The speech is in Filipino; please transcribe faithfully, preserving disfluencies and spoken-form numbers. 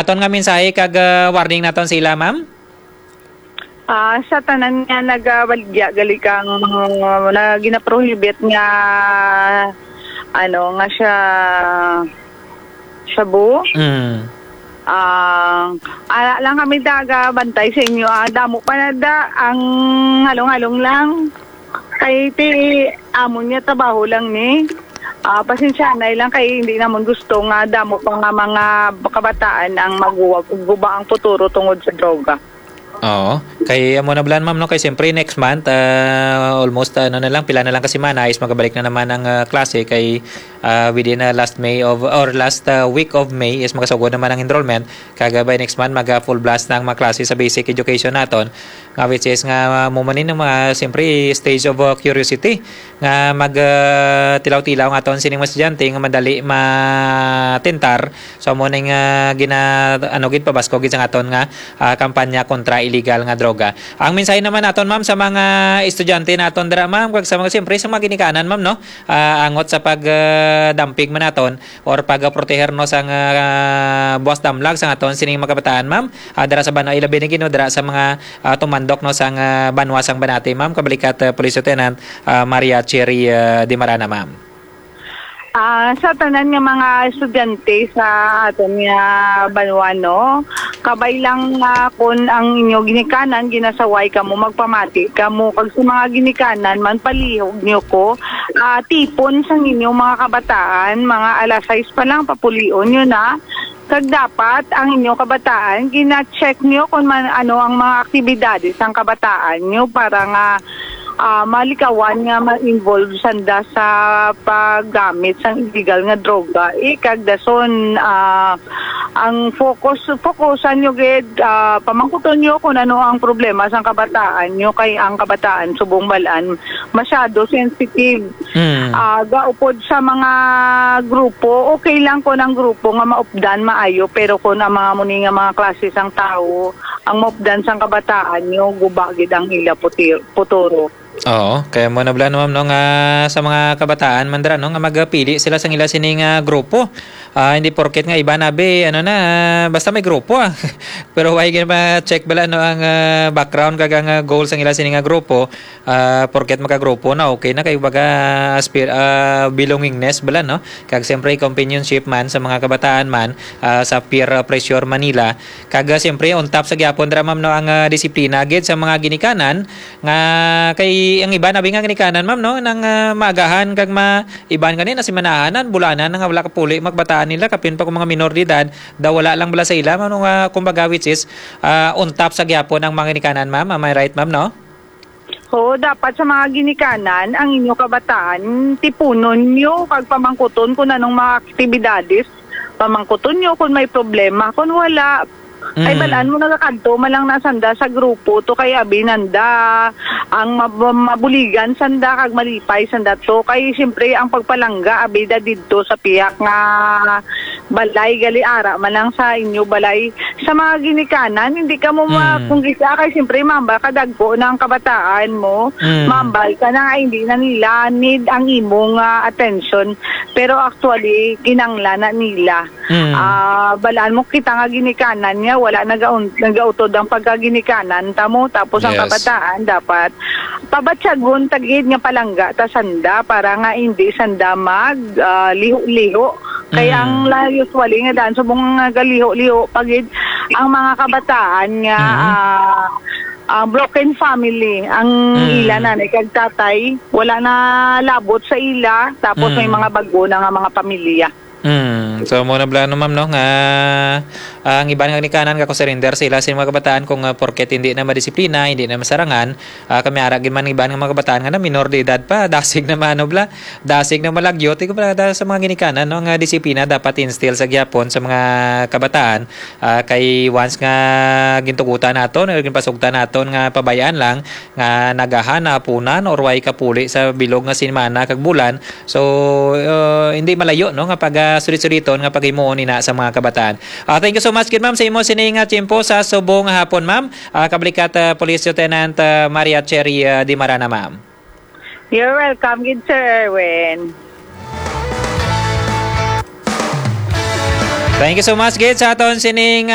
aton nga mensahe kag uh, warning naton sila, ma'am? Ah, sa tanan nga nagabaligya gali kang uh, na ginaprohibit nga ano nga siya shabu. Mm. Ah, ala lang kami daga bantay sa inyo. Ah, damo pa na da ang halong-halong lang. Kay ti amon niya trabaho lang ni. Ah, pasensya na lang kay hindi naman gusto nga damo pa nga mga kabataan ang maguwag ug guba ang futuro tungod sa droga. Oo. Kay amo na blan, ma'am, no? Kay siyempre next month, uh, almost uh, ano na lang, pila na lang kasi man, ayos magabalik na naman ang uh, klase kay uh, within uh, last May of, or last uh, week of May is magasugod naman ang enrollment. Kaga by next month, mag uh, full blast na ang mga klase sa basic education naton. Nga which is nga uh, mumanin ng mga, siyempre, stage of uh, curiosity. Nga mag uh, tilaw-tilaw nga aton sining mga estudyante nga madali matentar. So mo ning uh, gina ano gid pabasko gid sa aton nga uh, kampanya kontra illegal nga droga. Ang mensahe naman naton, ma'am, sa mga estudyante naton dira, ma'am, kag sa mga siyempre sa mga ginikanan, ma'am, no, uh, angot sa pag uh, damping man naton or pag uh, proteher no sa uh, buwas damlag sa aton sining mga kabataan, ma'am, uh, dira sa Banwa Ilabi ni Gino, dira sa mga uh, tumandok no sa uh, Banwasang Banati, ma'am, kabalikat uh, Police Lieutenant uh, Maria Cherry uh, Dimarana, ma'am. Ah, sa tanan nga mga estudyante sa aton nga Banwano, kabay lang nga kun ang inyo ginikanan ginasaway kamo magpamati kamo kag sa mga ginikanan man palihog niyo ko ah, tipon sa inyo mga kabataan, mga alas sais pa lang papulion niyo na. Kag dapat ang inyo kabataan gina-check niyo kung man, ano ang mga aktibidades ang kabataan niyo para nga Uh, malikawan nga ma-involve sanda sa paggamit sa illegal nga droga. Ikag dason uh, ang focus fokusan nyo gid uh, pamangkuton nyo kung ano ang problema sa kabataan nyo kay ang kabataan subong balaan masyado sensitive. Mm. Uh, gaupod sa mga grupo, okay lang ko ng grupo nga maupdan maayo pero kung ang mga muni nga mga klase sang tao ang maupdan sang kabataan nyo gubagid ang ila putir, puturo. Oo, kaya mo na bala no, ma'am, no, nga sa mga kabataan mandra no nga magpili sila sa ila sining uh, grupo. Uh, hindi porket nga iba na be ano na uh, basta may grupo ah. Pero why gina ba check bala no ang uh, background kag ang uh, goals ang ila sining uh, grupo uh, porket magka-grupo na okay na kay baga aspir uh, belongingness bala no kag siyempre companionship man sa mga kabataan man uh, sa peer pressure Manila kag uh, siyempre on top sa gyapon dra, ma'am, no ang uh, disiplina gid sa mga ginikanan nga kay ang iba nabi nga ginikanan, ma'am, no nang uh, maagahan kag ma iban kanina si manahanan bulanan nga wala ka puli magbataan nila kapin pa kung mga minor de edad daw wala lang bala sa ila, ma'am, no, uh, kumbaga which is uh, on top sa gyapon ng mga ginikanan, ma'am. Am I right, ma'am, no? So, dapat sa mga ginikanan ang inyo kabataan tipunon nyo kag pamangkuton kung anong mga aktibidades pamangkuton nyo kung may problema kung wala Mm. Ay balaan mo nagakanto malang nasanda sa grupo to kay abinanda ang mab- mabuligan sanda kag malipay sanda to kay siyempre ang pagpalangga abida didto sa piyak nga balay gali ara man lang sa inyo balay sa mga ginikanan hindi ka mo mm. makungisa kay siyempre mamba kadagko ng kabataan mo mm. mambal ka na hindi na nila need ang imong uh, attention pero actually kinanglan na nila mm. uh, balaan mo kita nga ginikanan niya wala nagautod ang pagkaginikanan tamo tapos ang yes. kabataan dapat pabatsagon tagid nga palangga ta sanda para nga hindi sanda mag uh, liho-liho kaya mm. ang usually nga daan subong nga galiho-liho pagid ang mga kabataan nga mm. uh, uh, broken family ang mm. ila nanay kag tatay wala na labot sa ila tapos mm. may mga bago na nga mga pamilya. Mm. So mo na blano, ma'am, no nga uh, ang iba nga ginikanan ka ko surrender sila sa mga kabataan kung uh, porket hindi na madisiplina, hindi na masarangan, uh, kami ara gid man iban nga mga kabataan nga na minor de edad pa, dasig na mano bla, dasig na malagyot ko pala sa mga ginikanan no nga disiplina dapat instill sa gyapon sa mga kabataan uh, kay once nga gintugutan naton or ginpasugtan naton nga pabayaan lang nga nagahanap punan or way kapuli sa bilog nga semana kag bulan so uh, hindi malayo no nga pag uh, sulit-suliton nga paghimuon ina sa mga kabataan. Uh, thank you so much, kid ma'am, sa imo sining tiyempo sa subong hapon, ma'am. Uh, Kablikat uh, Police Lieutenant uh, Maria Cherry uh, Dimarana, ma'am. You're welcome, good Sir Erwin. Thank you so much, kid, sa aton sining